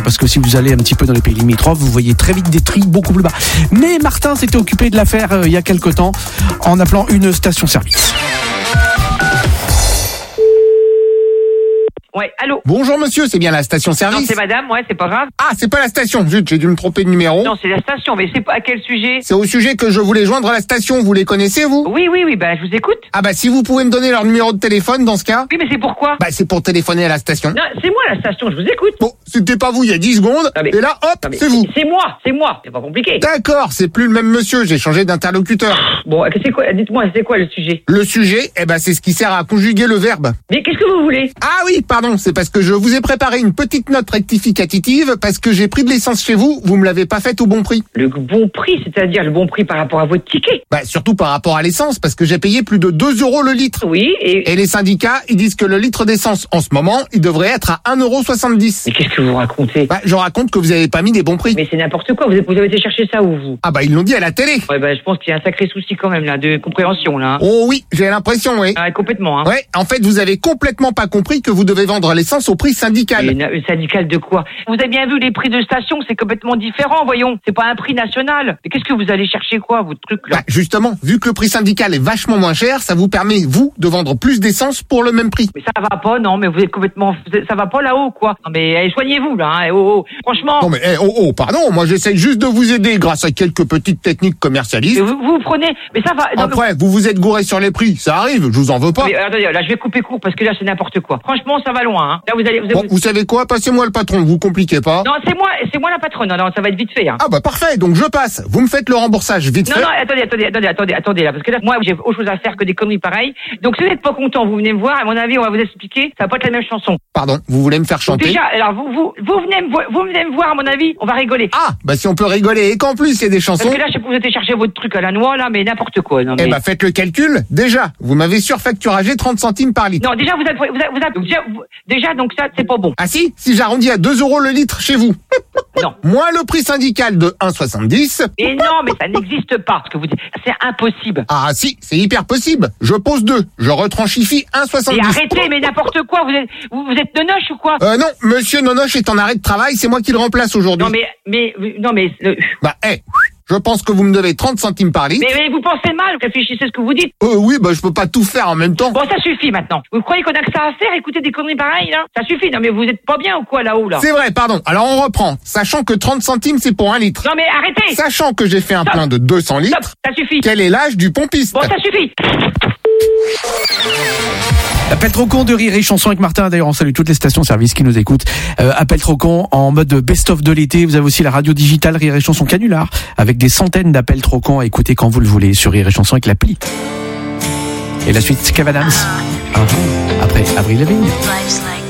parce que si vous allez un petit peu dans les pays limitrophes, vous voyez très vite des tris beaucoup plus bas. Mais Martin s'était occupé de l'affaire il y a quelque temps en appelant une station-service. Ouais, allô? Bonjour monsieur, c'est bien la station-service? Non, c'est madame, ouais, c'est pas grave. Ah, c'est pas la station, zut, j'ai dû me tromper de numéro. Non, c'est la station, mais c'est pas à quel sujet? C'est au sujet que je voulais joindre la station, vous les connaissez vous? Oui, bah je vous écoute. Ah bah si vous pouvez me donner leur numéro de téléphone dans ce cas. Oui, mais c'est pourquoi? Bah c'est pour téléphoner à la station. Non, c'est moi la station, je vous écoute. Bon, c'était pas vous il y a 10 secondes, Non, mais- et là hop, Non, mais c'est vous. C'est moi, c'est pas compliqué. D'accord, c'est plus le même monsieur, j'ai changé d'interlocuteur. Bon, c'est quoi, dites-moi, c'est quoi le sujet? Le sujet, c'est ce qui sert à conjuguer le verbe. Mais qu'est-ce que vous voulez? Ah oui, pardon, c'est parce que je vous ai préparé une petite note rectificative parce que j'ai pris de l'essence chez vous, vous me l'avez pas faite au bon prix. Le bon prix, c'est-à-dire le bon prix par rapport à votre ticket? Bah surtout par rapport à l'essence parce que j'ai payé plus de 2 € le litre. Oui, Et les syndicats, ils disent que le litre d'essence en ce moment, il devrait être à 1,70 €. Mais qu'est-ce que vous racontez? Bah je raconte que vous avez pas mis des bons prix. Mais c'est n'importe quoi, vous avez été chercher ça où, vous? Ah bah ils l'ont dit à la télé. Ouais, bah je pense qu'il y a un sacré souci quand même, là, de compréhension, là. Hein. Oh oui, j'ai l'impression, oui. Ah, complètement, hein. Ouais, en fait, vous avez complètement pas compris que vous devez vendre l'essence au prix syndical. Une syndicale de quoi? Vous avez bien vu les prix de station, c'est complètement différent, voyons. C'est pas un prix national. Mais qu'est-ce que vous allez chercher quoi, votre truc là? Bah, justement, vu que le prix syndical est vachement moins cher, ça vous permet, vous, de vendre plus d'essence pour le même prix. Mais ça va pas, non, mais vous êtes complètement... ça va pas là-haut, quoi. Non, mais soignez-vous, là, hein. Franchement... Non mais, pardon, moi j'essaye juste de vous aider grâce à quelques petites techniques commercialistes. Mais vous prenez... Mais ça va... non, Après, vous vous êtes gouré sur les prix, ça arrive, je vous en veux pas. mais attendez, là, je vais couper court parce que là, c'est n'importe quoi. Franchement, ça va loin, hein. Là, vous allez... Bon, vous savez quoi, passez-moi le patron, vous compliquez pas. Non, c'est moi la patronne. Non, ça va être vite fait, hein. Ah bah parfait, donc je passe. Vous me faites le remboursage vite Non, fait. non, attendez, là, parce que là, moi, j'ai autre chose à faire que des conneries pareilles. Donc, si vous n'êtes pas content, vous venez me voir, à mon avis, on va vous expliquer, ça va pas être la même chanson. Pardon, vous voulez me faire Donc, chanter? déjà, alors, vous venez me voir, à mon avis, on va rigoler. Ah, bah si on peut rigoler et qu'en plus il y a des chansons. Parce que là, je sais que vous êtes chercher votre truc à la noix, là, mais n'importe quoi, non, mais... Eh bah faites le calcul. Déjà, vous m'avez surfacturagé 30 centimes par litre. Non, déjà, déjà, donc ça, c'est pas bon. Ah si j'arrondis à 2 € le litre chez vous. Non. Moins le prix syndical de 1,70. Et non, mais ça n'existe pas, ce que vous dites. C'est impossible. Ah si, c'est hyper possible. Je pose 2, je retranchifie 1,70. Et arrêtez, mais n'importe quoi, vous êtes nonoche ou quoi? Non, monsieur Nonoche est en arrêt de travail, c'est moi qui le remplace aujourd'hui. Non, mais, Bah, je pense que vous me devez 30 centimes par litre. mais vous pensez mal, réfléchissez ce que vous dites. Oui, bah je peux pas tout faire en même temps. Bon, ça suffit maintenant. Vous croyez qu'on a que ça à faire, écouter des conneries pareilles, là? Ça suffit, non mais vous êtes pas bien ou quoi, là-haut, là? C'est vrai, pardon. Alors on reprend. Sachant que 30 centimes c'est pour 1 litre. Non mais arrêtez! Sachant que j'ai fait un Stop. plein de 200 litres. Stop, ça suffit. Quel est l'âge du pompiste? Bon, ça suffit. Appel trop con de Rire et Chanson avec Martin. D'ailleurs, on salue toutes les stations-service qui nous écoutent. Appel trop con en mode best-of de l'été. Vous avez aussi la radio digitale Rire et Chanson Canular avec des centaines d'appels trop cons à écouter quand vous le voulez sur Rire et Chanson avec l'appli. Et la suite, Kev Adams. Après Avril Lavigne.